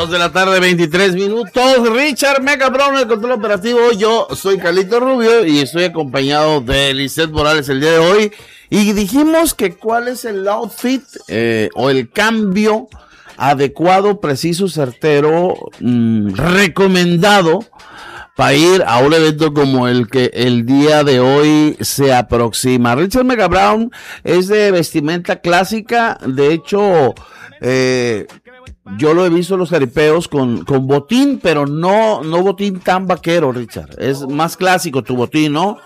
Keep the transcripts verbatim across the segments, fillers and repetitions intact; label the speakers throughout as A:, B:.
A: Dos de la tarde, veintitrés minutos. Richard Mega Brown, el control operativo. Yo soy Carlito Rubio y estoy acompañado de Lisette Morales el día de hoy. Y dijimos que cuál es el outfit eh, o el cambio adecuado, preciso, certero, mmm, recomendado para ir a un evento como el que el día de hoy se aproxima. Richard Mega Brown es de vestimenta clásica. De hecho, eh, yo lo he visto en los jaripeos con, con botín, pero no, no botín tan vaquero, Richard. Es más clásico tu botín, ¿no?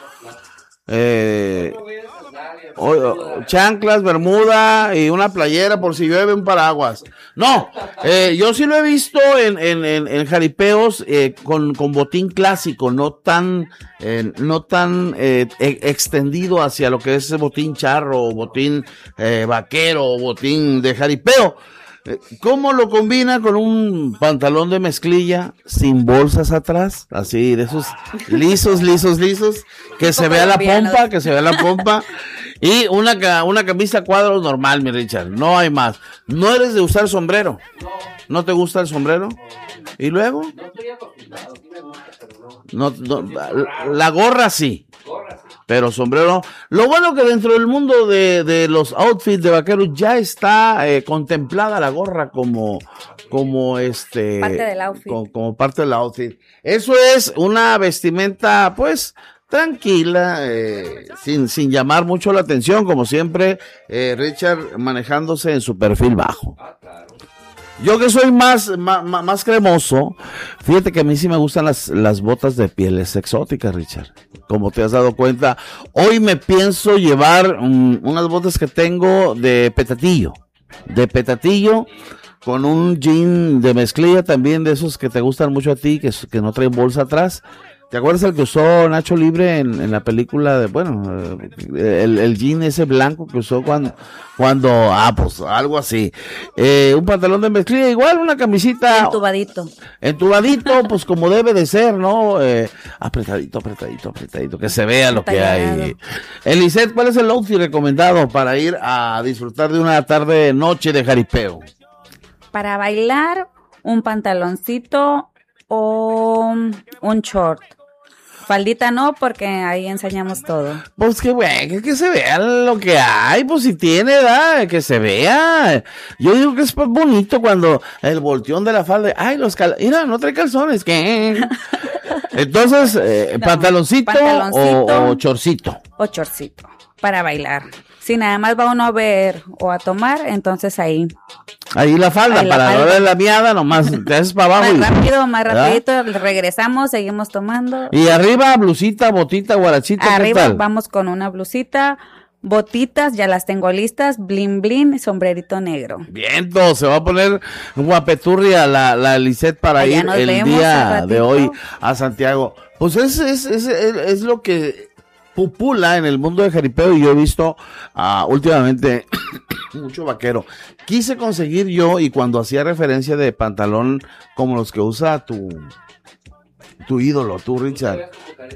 A: Eh, o, o, chanclas, bermuda y una playera por si llueve, un paraguas. No, eh, yo sí lo he visto en, en, en, en jaripeos eh, con, con botín clásico, no tan, eh, no tan eh, e- extendido hacia lo que es botín charro, botín eh, vaquero, botín de jaripeo. ¿Cómo lo combina con un pantalón de mezclilla sin bolsas atrás? Así, de esos lisos, lisos, lisos, que se vea la pompa, que se vea la pompa. Y una, una camisa cuadros normal, mi Richard, no hay más. ¿No eres de usar sombrero? ¿No te gusta el sombrero? ¿Y luego? No estoy acostumbrado, sí me gusta, pero no. No, no, la gorra sí. Pero sombrero, lo bueno que dentro del mundo de, de los outfits de vaqueros ya está eh, contemplada la gorra como, como este,
B: parte del outfit.
A: Como, como parte del outfit. Eso es una vestimenta, pues, tranquila, eh, sin, sin llamar mucho la atención, como siempre, eh, Richard manejándose en su perfil bajo. Yo que soy más, más, más cremoso, fíjate que a mí sí me gustan las, las botas de pieles exóticas, Richard. Como te has dado cuenta, hoy me pienso llevar um, unas botas que tengo de petatillo, de petatillo, con un jean de mezclilla también, de esos que te gustan mucho a ti, que, que no traen bolsa atrás. ¿Te acuerdas el que usó Nacho Libre en, en la película de, bueno, el, el jean ese blanco que usó cuando, cuando, ah, pues, algo así. Eh, un pantalón de mezclilla, igual una camisita.
B: Entubadito.
A: Entubadito, pues como debe de ser, ¿no? Eh, apretadito, apretadito, apretadito, que se vea lo que hay. Elisette, ¿cuál es el outfit recomendado para ir a disfrutar de una tarde, noche de jaripeo?
B: Para bailar, un pantaloncito o un short. Faldita no, porque ahí enseñamos todo.
A: Pues que güey, que, que se vea lo que hay, pues si tiene, ¿verdad? Que se vea. Yo digo que es pues bonito cuando el volteón de la falda, ay, los cal... Mira, no trae calzones, ¿qué? Entonces, eh, no, pantaloncito, pantaloncito o, o chorcito.
B: O chorcito, para bailar. Si nada más va uno a ver o a tomar, entonces ahí.
A: Ahí la falda, ahí la para no ver la miada, nomás te haces para abajo.
B: Más
A: y,
B: rápido, más rapidito, ¿verdad? Regresamos, seguimos tomando.
A: Y arriba, blusita, botita, guarachita,
B: arriba
A: ¿qué tal?
B: Vamos con una blusita, botitas, ya las tengo listas, blin blin, sombrerito negro.
A: Viento, se va a poner guapeturria la, la Lisette para allá ir el día de hoy a Santiago. Pues es, es, es, es, es lo que pupula en el mundo de jaripeo y yo he visto uh, últimamente mucho vaquero. Quise conseguir yo y cuando hacía referencia de pantalón como los que usa tu tu ídolo, tú, Richard.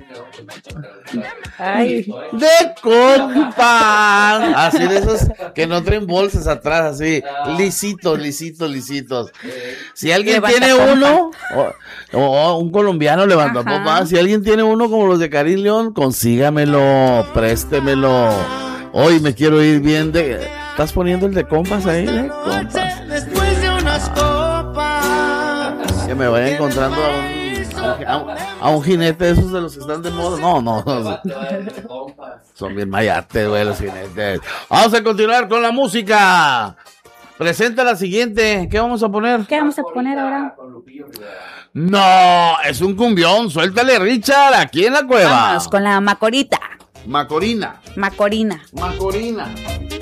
B: Ay.
A: De compa. Así de esos que no traen bolsas atrás, así, lisitos, lisitos, lisitos. Si alguien levanta tiene pompa. uno, o, o un colombiano levanta pompa, si alguien tiene uno como los de Karim León, consígamelo, préstemelo. Hoy me quiero ir bien de... ¿Estás poniendo el de compas ahí? ¿Eh? Compas. Después de unas copas. Que me vaya encontrando a un... A un, a un jinete de esos de los que están de moda. No, no, no. Son bien mayates, güey, los jinetes. Vamos a continuar con la música. Presenta la siguiente. ¿Qué vamos a poner?
B: ¿Qué vamos a poner ahora?
A: No, es un cumbión. Suéltale, Richard, aquí en la cueva.
B: Vamos con la Macorita.
A: Macorina.
B: Macorina.
A: Macorina.